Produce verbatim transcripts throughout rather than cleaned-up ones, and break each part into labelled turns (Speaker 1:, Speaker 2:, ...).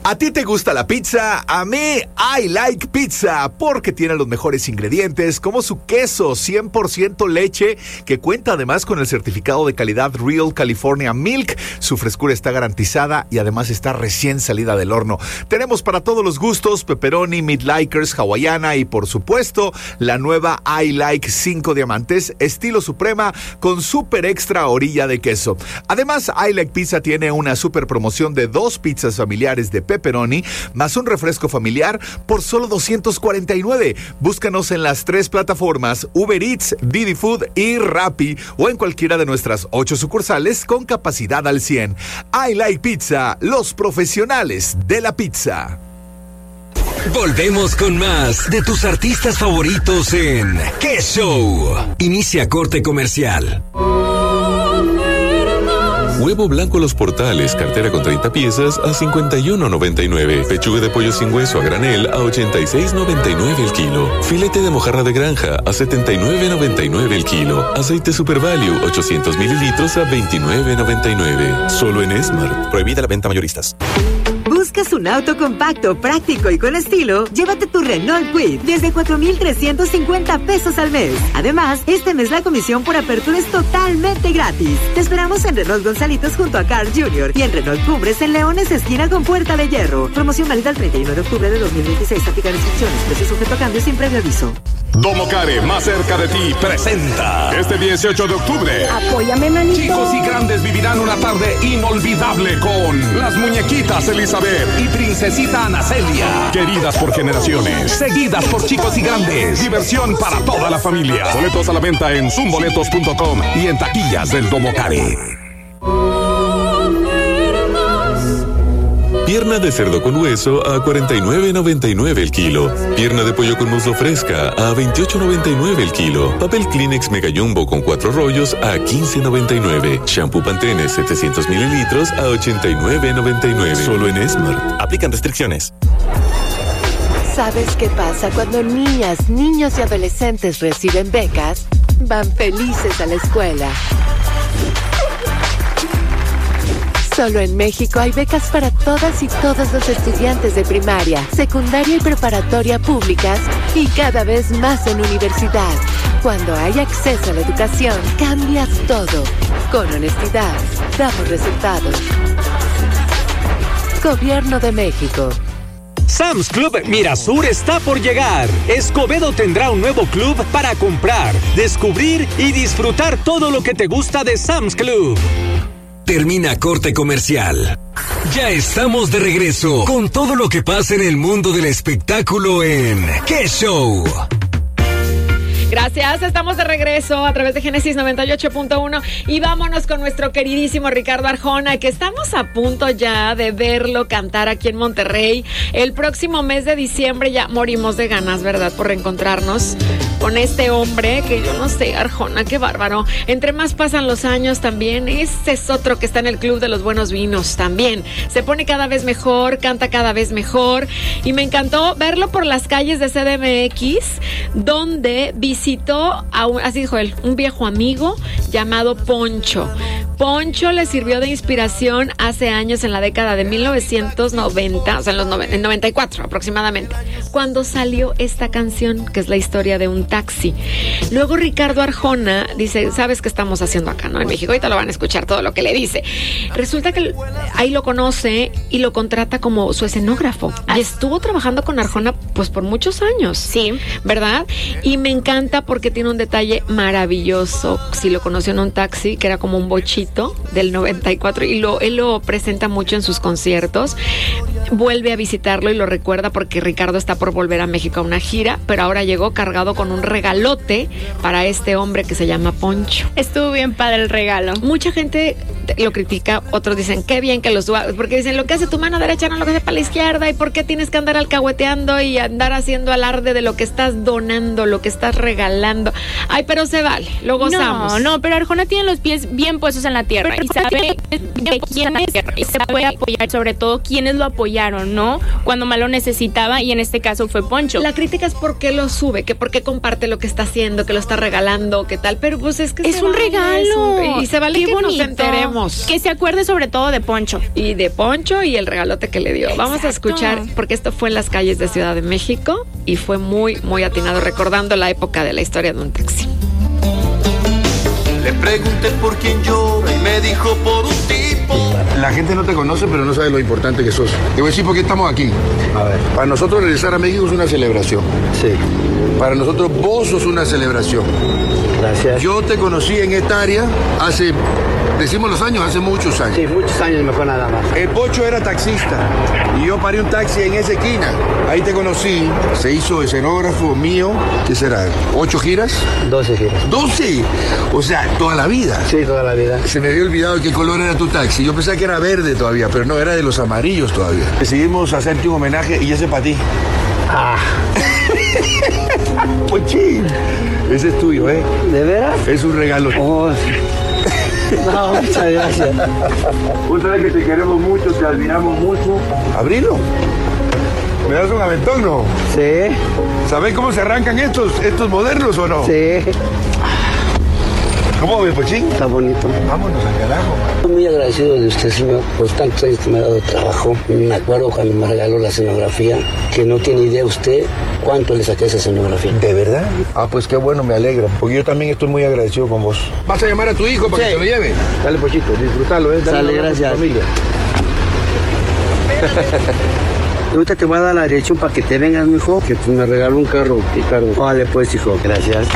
Speaker 1: ¿A ti te gusta la pizza? A mí, I like pizza, porque tiene los mejores ingredientes, como su queso cien por ciento leche, que cuenta además con el certificado de calidad Real California Milk. Su frescura está garantizada y además está recién salida del horno. Tenemos para todos los gustos, pepperoni, meat-likers, hawaiana y por supuesto, la nueva I like cinco diamantes, estilo suprema, con super extra orilla de queso. Además, I like pizza tiene una super promoción de dos pizzas familiares de pepperoni más un refresco familiar por solo doscientos cuarenta y nueve. Búscanos en las tres plataformas Uber Eats, Didi Food y Rappi o en cualquiera de nuestras ocho sucursales con capacidad al cien. I like pizza, los profesionales de la pizza.
Speaker 2: Volvemos con más de tus artistas favoritos en ¿Qué Show? Inicia corte comercial.
Speaker 3: Huevo blanco Los Portales, cartera con treinta piezas a cincuenta y uno noventa y nueve. Pechuga de pollo sin hueso a granel a ochenta y seis noventa y nueve el kilo. Filete de mojarra de granja a setenta y nueve noventa y nueve el kilo. Aceite Super Value ochocientos mililitros a veintinueve noventa y nueve. Solo en Smart. Prohibida la venta mayoristas.
Speaker 4: ¿Buscas un auto compacto, práctico y con estilo? Llévate tu Renault Kwid desde cuatro mil trescientos cincuenta pesos al mes. Además, este mes la comisión por apertura es totalmente gratis. Te esperamos en Renault Gonzalitos junto a Carl junior y en Renault Cumbres en Leones, esquina con Puerta de Hierro. Promoción válida el treinta y uno de octubre de dos mil veintiséis. Aplica restricciones. Precio sujeto a cambio sin previo aviso.
Speaker 5: Domocare, más cerca de ti, presenta este dieciocho de octubre.
Speaker 6: Apóyame, manito.
Speaker 5: Chicos y grandes vivirán una tarde inolvidable con las muñequitas Elizabeth y princesita Ana Celia. Queridas por generaciones, seguidas por chicos y grandes. Diversión para toda la familia. Boletos a la venta en zoom boletos punto com y en taquillas del Domocare.
Speaker 3: Pierna de cerdo con hueso a cuarenta y nueve noventa y nueve el kilo. Pierna de pollo con muslo fresca a veintiocho noventa y nueve el kilo. Papel Kleenex Mega Jumbo con cuatro rollos a quince noventa y nueve. Shampoo Pantene setecientos mililitros a ochenta y nueve noventa y nueve. Solo en Smart. Aplican restricciones.
Speaker 7: ¿Sabes qué pasa cuando niñas, niños y adolescentes reciben becas? Van felices a la escuela. Solo en México hay becas para todas y todos los estudiantes de primaria, secundaria y preparatoria públicas y cada vez más en universidad. Cuando hay acceso a la educación, cambias todo. Con honestidad, damos resultados. Gobierno de México.
Speaker 8: Sam's Club Mirasur está por llegar. Escobedo tendrá un nuevo club para comprar, descubrir y disfrutar todo lo que te gusta de Sam's Club.
Speaker 2: Termina corte comercial. Ya estamos de regreso con todo lo que pasa en el mundo del espectáculo en ¿Qué Show?
Speaker 9: Gracias, estamos de regreso a través de Génesis noventa y ocho punto uno y vámonos con nuestro queridísimo Ricardo Arjona, que estamos a punto ya de verlo cantar aquí en Monterrey. El próximo mes de diciembre ya morimos de ganas, ¿verdad? Por reencontrarnos con este hombre que yo no sé, Arjona, qué bárbaro. Entre más pasan los años también, ese es otro que está en el Club de los Buenos Vinos también. Se pone cada vez mejor, canta cada vez mejor y me encantó verlo por las calles de C D M X, donde visitó a un, así dijo él, un viejo amigo llamado Poncho. Poncho le sirvió de inspiración hace años, en la década de mil novecientos noventa, o sea, en los noven, en noventa y cuatro aproximadamente, cuando salió esta canción, que es la historia de un taxi. Luego Ricardo Arjona dice, ¿sabes qué estamos haciendo acá, no? En México, ahorita lo van a escuchar todo lo que le dice. Resulta que ahí lo conoce y lo contrata como su escenógrafo. Y estuvo trabajando con Arjona, pues, por muchos años.
Speaker 6: Sí.
Speaker 9: ¿Verdad? Y me encanta porque tiene un detalle maravilloso. Si lo conoció en un taxi, que era como un bochito del noventa y cuatro, y lo, él lo presenta mucho en sus conciertos. Vuelve a visitarlo y lo recuerda porque Ricardo está por volver a México a una gira, pero ahora llegó cargado con un regalote para este hombre que se llama Poncho.
Speaker 6: Estuvo bien padre el regalo.
Speaker 9: Mucha gente lo critica, otros dicen, qué bien que los duales, porque dicen, lo que hace tu mano derecha no lo que hace para la izquierda, y por qué tienes que andar alcahueteando y andar haciendo alarde de lo que estás donando, lo que estás regalando. Ay, pero se vale, lo gozamos.
Speaker 6: No, no, pero Arjona tiene los pies bien puestos en la tierra y sabe de quiénes se puede apoyar, sobre todo quienes lo apoyaron, ¿no? Cuando más lo necesitaba, y en este caso fue Poncho.
Speaker 9: La crítica es por qué lo sube, que por qué comparte lo que está haciendo, que lo está regalando, qué tal, pero pues es que
Speaker 6: es un
Speaker 9: vale,
Speaker 6: regalo.
Speaker 9: es un, y se vale
Speaker 6: qué
Speaker 9: que
Speaker 6: bonito.
Speaker 9: nos enteremos recordamos.
Speaker 6: Que se acuerde sobre todo de Poncho.
Speaker 9: Y de Poncho y el regalote que le dio. Exacto. Vamos a escuchar, porque esto fue en las calles de Ciudad de México y fue muy, muy atinado, recordando la época de la historia de un taxi.
Speaker 10: Le pregunté por quién llora y me dijo por un tipo.
Speaker 11: La gente no te conoce, pero no sabe lo importante que sos. Te voy a decir por qué estamos aquí. A ver. Para nosotros regresar a México es una celebración. Sí. Para nosotros vos sos una celebración. Gracias. Yo te conocí en esta área hace, decimos los años, hace muchos años. Sí, muchos años mejor nada más. El Pocho era taxista y yo paré un taxi en esa esquina. Ahí te conocí, se hizo escenógrafo mío, ¿qué será? ¿Ocho giras? Doce giras. ¿Doce? O sea, toda la vida. Sí, toda la vida. Se me había olvidado qué color era tu taxi. Yo pensaba que era verde todavía, pero no, era de los amarillos todavía. Decidimos hacerte un homenaje y ese para ti. Ah. Pochín. Ese es tuyo, ¿eh? ¿De veras? Es un regalo. Oh, sí. No, muchas gracias. Vos sabés que te queremos mucho, te admiramos mucho. ¿Abrilo? ¿Me das un aventón, no? Sí. ¿Sabés cómo se arrancan estos, estos modernos o no? Sí. ¿Cómo ves, Pochín? Está bonito. Vámonos al carajo. Estoy muy agradecido de usted, señor, por tantos años que me ha dado trabajo. Me acuerdo cuando me regaló la escenografía, que no tiene idea usted cuánto le saqué esa escenografía. ¿De verdad? Ah, pues qué bueno, me alegra, porque yo también estoy muy agradecido con vos. ¿Vas a llamar a tu hijo para sí. que te lo lleve? Dale, Pochito, disfrútalo, ¿eh? Dale, Dale gracias. A tu familia. Ahorita te voy a dar la dirección para que te vengas, mijo, que me regaló un carro, Ricardo. Vale, pues, hijo. Gracias.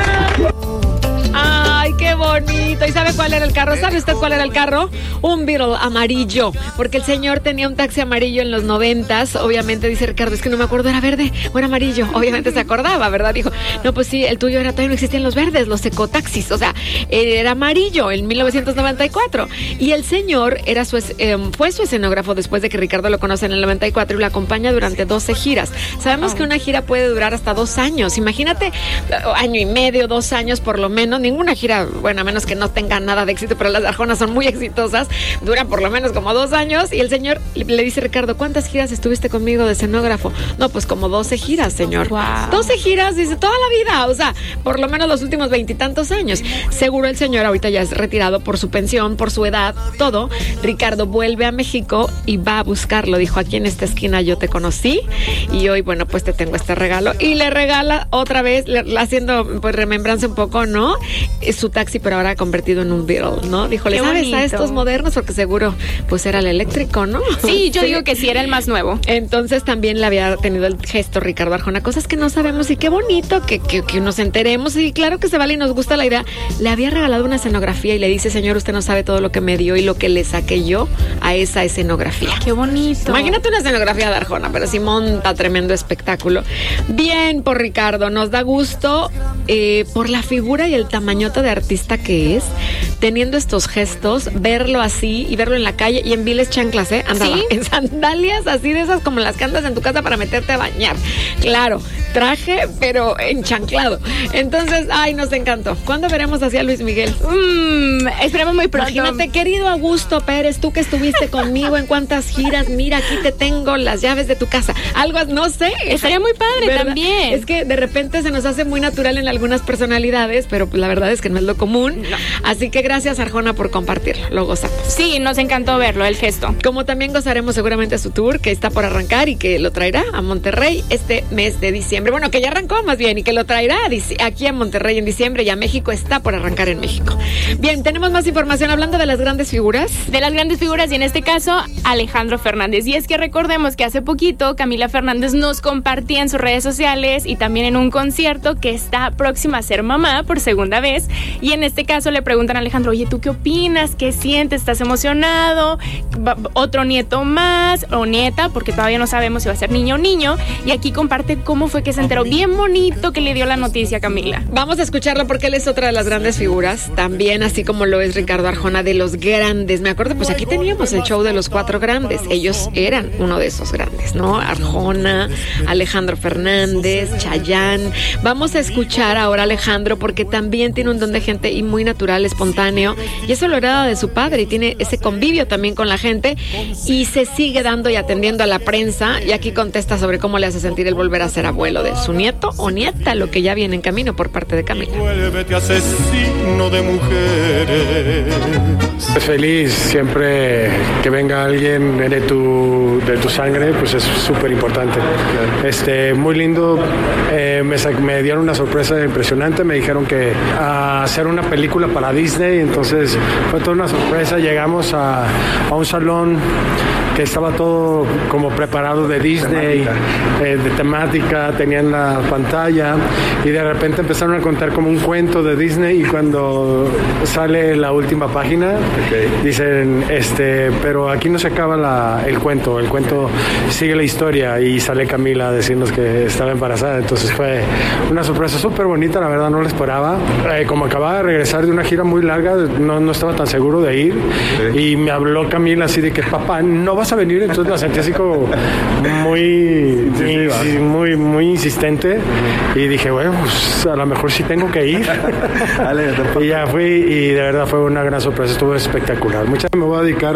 Speaker 9: ¡Qué bonito! ¿Y sabe cuál era el carro? ¿Sabe usted cuál era el carro? Un Beetle amarillo, porque el señor tenía un taxi amarillo en los noventas. Obviamente, dice Ricardo, es que no me acuerdo, ¿era verde o era amarillo? Obviamente se acordaba, ¿verdad? Dijo, no, pues sí, el tuyo era, todavía no existían los verdes, los ecotaxis, o sea, era amarillo en mil novecientos noventa y cuatro. Y el señor era su, eh, fue su escenógrafo después de que Ricardo lo conoce en el noventa y cuatro y lo acompaña durante doce giras. Sabemos oh. que una gira puede durar hasta dos años. Imagínate, año y medio, dos años por lo menos. Ninguna gira, bueno, a menos que no tengan nada de éxito, pero las de Arjona son muy exitosas, duran por lo menos como dos años, y el señor le dice, Ricardo, ¿cuántas giras estuviste conmigo de escenógrafo? No, pues como doce giras, señor. Wow. doce giras, dice, toda la vida, o sea, por lo menos los últimos veintitantos años. Seguro el señor ahorita ya es retirado por su pensión, por su edad, todo. Ricardo vuelve a México y va a buscarlo. Dijo, aquí en esta esquina yo te conocí y hoy, bueno, pues te tengo este regalo. Y le regala otra vez, le, haciendo pues remembranza un poco, ¿no? Su taxi, pero ahora convertido en un Beetle, ¿no? Dijo, ¿le sabes bonito a estos modernos? Porque seguro, pues era el eléctrico, ¿no?
Speaker 6: Sí, yo sí. digo que sí, era el más nuevo.
Speaker 9: Entonces también le había tenido el gesto Ricardo Arjona, cosas que no sabemos y qué bonito que, que, que nos enteremos, y claro que se vale y nos gusta la idea. Le había regalado una escenografía y le dice, señor, usted no sabe todo lo que me dio y lo que le saqué yo a esa escenografía.
Speaker 6: Qué bonito.
Speaker 9: Imagínate una escenografía de Arjona, pero sí monta tremendo espectáculo. Bien por Ricardo, nos da gusto eh, por la figura y el tamañote de artista que es, teniendo estos gestos, verlo así y verlo en la calle y en viles chanclas, ¿eh? Andaba ¿Sí? en sandalias así de esas como las que andas en tu casa para meterte a bañar. Claro, traje, pero enchanclado. Entonces, ay, nos encantó. ¿Cuándo veremos así a Luis Miguel?
Speaker 6: Mm, esperemos muy pronto.
Speaker 9: Imagínate, querido Augusto Pérez, tú que estuviste conmigo en cuántas giras, mira, aquí te tengo las llaves de tu casa. Algo, no sé.
Speaker 6: Estaría muy padre, ¿verdad? También.
Speaker 9: Es que de repente se nos hace muy natural en algunas personalidades, pero la verdad es que no es lo común. No. Así que gracias, Arjona, por compartirlo. Lo gozamos.
Speaker 6: Sí, nos encantó verlo, el gesto.
Speaker 9: Como también gozaremos seguramente su tour, que está por arrancar y que lo traerá a Monterrey este mes de diciembre. Bueno, que ya arrancó más bien y que lo traerá aquí a Monterrey en diciembre, y a México está por arrancar en México. Bien, tenemos más información hablando de las grandes figuras.
Speaker 6: De las grandes figuras, y en este caso, Alejandro Fernández. Y es que recordemos que hace poquito Camila Fernández nos compartía en sus redes sociales y también en un concierto que está próxima a ser mamá por segunda vez. Y en este caso le preguntan a Alejandro, oye, ¿tú qué opinas? ¿Qué sientes? ¿Estás emocionado? ¿Otro nieto más o nieta? Porque todavía no sabemos si va a ser niño o niño. Y aquí comparte cómo fue que se enteró. Bien bonito que le dio la noticia a Camila.
Speaker 9: Vamos a escucharlo porque él es otra de las grandes figuras. También, así como lo es Ricardo Arjona, de los grandes. Me acuerdo, pues aquí teníamos el show de los cuatro grandes. Ellos eran uno de esos grandes, ¿no? Arjona, Alejandro Fernández, Chayanne. Vamos a escuchar ahora a Alejandro porque también tiene un don de gente y muy natural, espontáneo. Y eso lo hereda de su padre y tiene ese convivio también con la gente y se sigue dando y atendiendo a la prensa. Y aquí contesta sobre cómo le hace sentir el volver a ser abuelo de su nieto o nieta, lo que ya viene en camino por parte de Camila.
Speaker 10: Vuélvete asesino de mujeres.
Speaker 12: Es feliz, siempre que venga alguien de tu, de tu sangre, pues es súper importante. Este, muy lindo, eh, me, me dieron una sorpresa impresionante, me dijeron que a hacer una película para Disney, entonces fue toda una sorpresa, llegamos a, a un salón que estaba todo como preparado de Disney, eh, de temática, tenían la pantalla y de repente empezaron a contar como un cuento de Disney y cuando sale la última página okay. dicen, este, pero aquí no se acaba la, el cuento, el cuento sigue la historia y sale Camila a decirnos que estaba embarazada, entonces fue una sorpresa súper bonita, la verdad no la esperaba, eh, como acababa de regresar de una gira muy larga, no, no estaba tan seguro de ir okay. y me habló Camila así de que papá, no vas a venir, entonces la sentí así como muy sí, sí, muy, muy insistente y dije, bueno, pues a lo mejor sí tengo que ir. Y ya fui y de verdad fue una gran sorpresa, estuvo espectacular. Muchas me voy a dedicar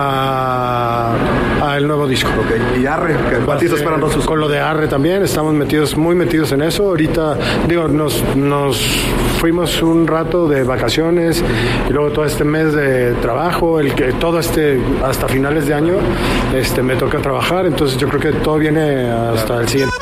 Speaker 12: a, a, a el nuevo disco.
Speaker 13: Okay. Y Arre, que estás esperando sus...
Speaker 12: Con lo de Arre también, estamos metidos, muy metidos en eso. Ahorita, digo, nos, nos fuimos un rato de vacaciones y luego todo este mes de trabajo, el que todo este, hasta finales de año, este me toca trabajar, entonces yo creo que todo viene hasta el siguiente.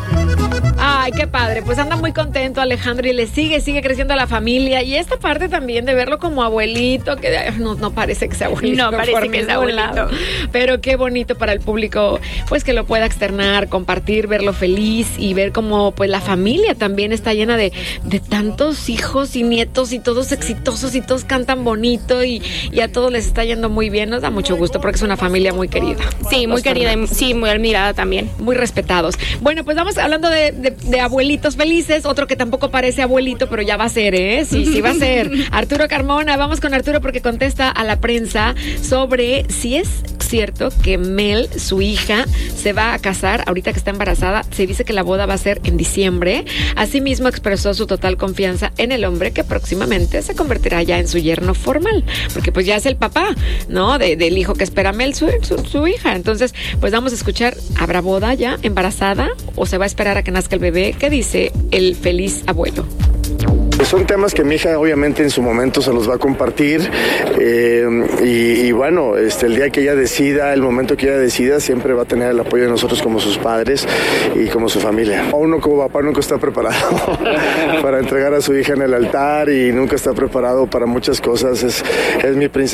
Speaker 9: Ay, qué padre, pues anda muy contento Alejandro y le sigue, sigue creciendo la familia y esta parte también de verlo como abuelito, que no, no parece que sea abuelito.
Speaker 6: No parece que sea abuelito.
Speaker 9: Pero qué bonito para el público, pues que lo pueda externar, compartir, verlo feliz y ver cómo pues la familia también está llena de, de tantos hijos y nietos y todos exitosos y todos cantan bonito y, y a todos les está yendo muy bien, nos da mucho gusto porque es una familia muy querida.
Speaker 6: Sí, muy querida y sí, muy admirada también.
Speaker 9: Muy respetados. Bueno, pues vamos hablando de, de de abuelitos felices, otro que tampoco parece abuelito, pero ya va a ser, ¿eh? Sí, sí va a ser. Arturo Carmona, vamos con Arturo porque contesta a la prensa sobre si es cierto que Mel, su hija, se va a casar, ahorita que está embarazada, se dice que la boda va a ser en diciembre. Asimismo expresó su total confianza en el hombre que próximamente se convertirá ya en su yerno formal, porque pues ya es el papá, ¿no? De, del hijo que espera Mel, su, su, su hija. Entonces, pues vamos a escuchar, ¿habrá boda ya embarazada o se va a esperar a que nazca el bebé? ¿Qué dice el feliz abuelo?
Speaker 14: Son temas que mi hija obviamente en su momento se los va a compartir eh, y, y bueno, este, el día que ella decida, el momento que ella decida, siempre va a tener el apoyo de nosotros como sus padres y como su familia. Uno como papá nunca está preparado para entregar a su hija en el altar y nunca está preparado para muchas cosas, es, es mi princesa.